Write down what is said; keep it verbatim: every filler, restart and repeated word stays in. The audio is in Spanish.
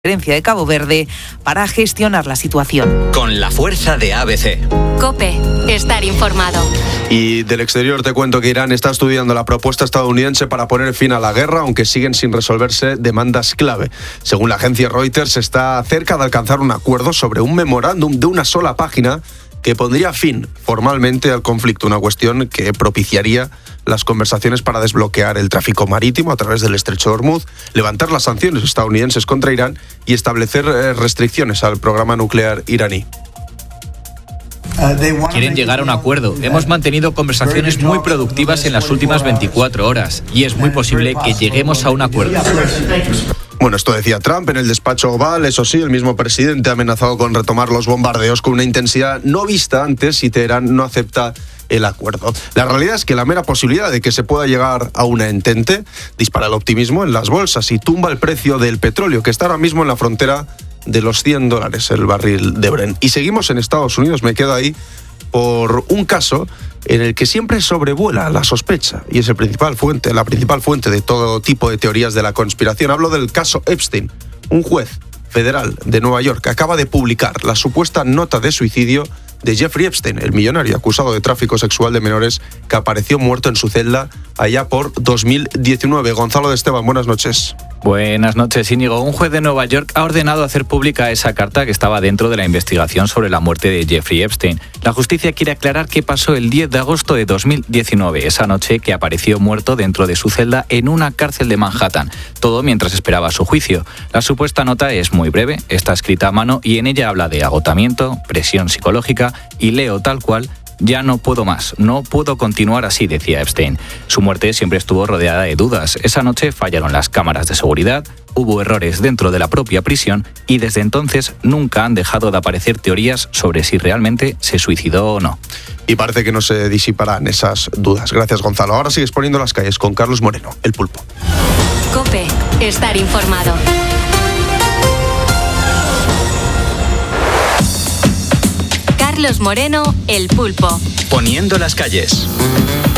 de Cabo Verde para gestionar la situación. Con la fuerza de A B C. COPE. Estar informado. Y del exterior te cuento que Irán está estudiando la propuesta estadounidense para poner fin a la guerra, aunque siguen sin resolverse demandas clave. Según la agencia Reuters, está cerca de alcanzar un acuerdo sobre un memorándum de una sola página que pondría fin formalmente al conflicto, una cuestión que propiciaría las conversaciones para desbloquear el tráfico marítimo a través del estrecho de Hormuz, levantar las sanciones estadounidenses contra Irán y establecer restricciones al programa nuclear iraní. Quieren llegar a un acuerdo. Hemos mantenido conversaciones muy productivas en las últimas veinticuatro horas y es muy posible que lleguemos a un acuerdo. Bueno, esto decía Trump en el despacho Oval. Eso sí, el mismo presidente ha amenazado con retomar los bombardeos con una intensidad no vista antes si Teherán no acepta el acuerdo. La realidad es que la mera posibilidad de que se pueda llegar a una entente dispara el optimismo en las bolsas y tumba el precio del petróleo, que está ahora mismo en la frontera de los cien dólares el barril de Brent. Y seguimos en Estados Unidos, me quedo ahí, por un caso en el que siempre sobrevuela la sospecha y es el principal fuente, la principal fuente de todo tipo de teorías de la conspiración. Hablo del caso Epstein. Un juez federal de Nueva York acaba de publicar la supuesta nota de suicidio de Jeffrey Epstein, el millonario acusado de tráfico sexual de menores que apareció muerto en su celda allá por dos mil diecinueve. Gonzalo de Esteban, buenas noches. Buenas noches, Íñigo. Un juez de Nueva York ha ordenado hacer pública esa carta que estaba dentro de la investigación sobre la muerte de Jeffrey Epstein. La justicia quiere aclarar qué pasó el diez de agosto de dos mil diecinueve, esa noche que apareció muerto dentro de su celda en una cárcel de Manhattan, todo mientras esperaba su juicio. La supuesta nota es muy breve, está escrita a mano y en ella habla de agotamiento, presión psicológica y leo tal cual: ya no puedo más, no puedo continuar así, decía Epstein. Su muerte siempre estuvo rodeada de dudas. Esa noche fallaron las cámaras de seguridad, hubo errores dentro de la propia prisión y desde entonces nunca han dejado de aparecer teorías sobre si realmente se suicidó o no. Y parece que no se disiparán esas dudas. Gracias, Gonzalo. Ahora sigues poniendo las calles con Carlos Moreno, El Pulpo. COPE. Estar informado. Carlos Moreno, El Pulpo. Poniendo las calles.